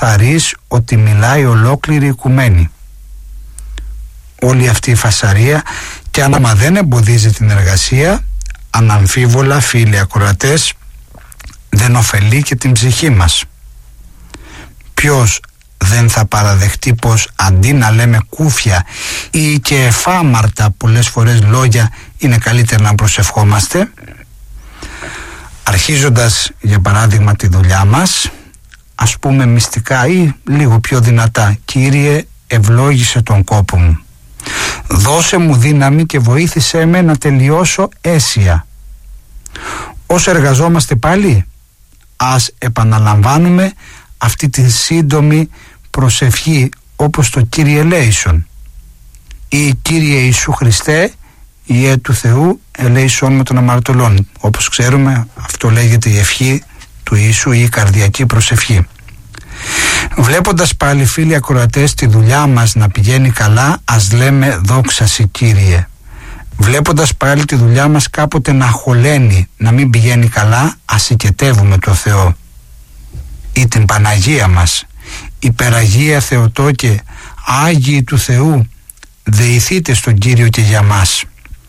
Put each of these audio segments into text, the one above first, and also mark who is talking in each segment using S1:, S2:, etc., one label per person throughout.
S1: θαρρείς ότι μιλάει ολόκληρη οικουμένη. Όλη αυτή η φασαρία, και άμα δεν εμποδίζει την εργασία, αναμφίβολα, φίλοι ακροατές, δεν ωφελεί και την ψυχή μας. Ποιος δεν θα παραδεχτεί πως αντί να λέμε κούφια ή και εφάμαρτα πολλές φορές λόγια, είναι καλύτερα να προσευχόμαστε? Αρχίζοντας για παράδειγμα τη δουλειά μας, ας πούμε μυστικά ή λίγο πιο δυνατά: Κύριε, ευλόγησε τον κόπο μου, δώσε μου δύναμη και βοήθησέ με να τελειώσω αίσια. Όσο εργαζόμαστε πάλι, ας επαναλαμβάνουμε αυτή την σύντομη προσευχή, όπως το Κύριε ελέησον ή Κύριε Ιησού Χριστέ, Ιε του Θεού, ελέησον με των αμαρτωλών. Όπως ξέρουμε, αυτό λέγεται η ευχή του Ιησού ή η καρδιακή προσευχή. Βλέποντας πάλι, φίλοι ακροατές, τη δουλειά μας να πηγαίνει καλά, ας λέμε δόξα σοι Κύριε. Βλέποντας πάλι τη δουλειά μας κάποτε να χωλαίνει, να μην πηγαίνει καλά, ας οικετεύουμε το Θεό ή την Παναγία μας: Υπεραγία Θεοτόκε, Άγιοι του Θεού, δεηθείτε στον Κύριο και για μας.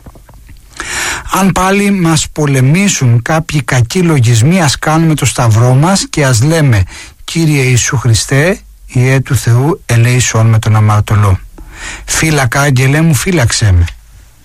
S1: Αν πάλι μας πολεμήσουν κάποιοι κακοί λογισμοί, ας κάνουμε το σταυρό μας και ας λέμε: Κύριε Ιησού Χριστέ, Ιε του Θεού, ελέησον με τον αμαρτωλό. Φύλακα, άγγελέ μου, φύλαξέ με.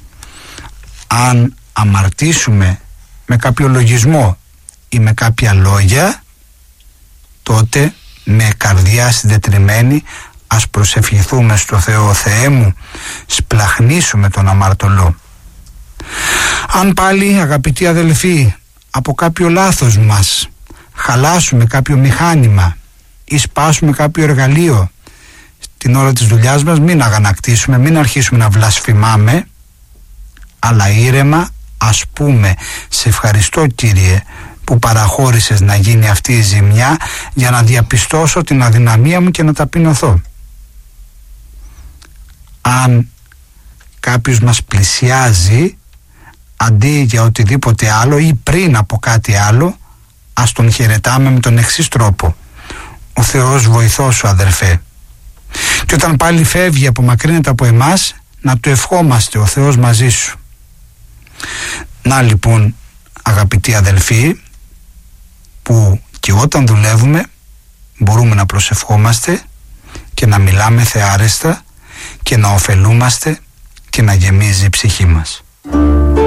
S1: Αν αμαρτήσουμε με κάποιο λογισμό ή με κάποια λόγια, τότε με καρδιά συντετριμμένη ας προσευχηθούμε στο Θεό: Θεέ μου, σπλαχνίσουμε τον αμαρτωλό. Αν πάλι, αγαπητοί αδελφοί, από κάποιο λάθος μας χαλάσουμε κάποιο μηχάνημα ή σπάσουμε κάποιο εργαλείο την ώρα της δουλειάς μας, μην αγανακτήσουμε, μην αρχίσουμε να βλασφημάμε, αλλά ήρεμα ας πούμε: σε ευχαριστώ Κύριε που παραχώρησες να γίνει αυτή η ζημιά, για να διαπιστώσω την αδυναμία μου και να ταπεινωθώ. Αν κάποιος μας πλησιάζει, αντί για οτιδήποτε άλλο ή πριν από κάτι άλλο, ας τον χαιρετάμε με τον εξής τρόπο: Ο Θεός βοηθός σου, αδερφέ. Και όταν πάλι φεύγει, απομακρύνεται από εμάς, να του ευχόμαστε: Ο Θεός μαζί σου. Να λοιπόν, αγαπητοί αδελφοί, που και όταν δουλεύουμε μπορούμε να προσευχόμαστε και να μιλάμε θεάρεστα και να ωφελούμαστε και να γεμίζει η ψυχή μας.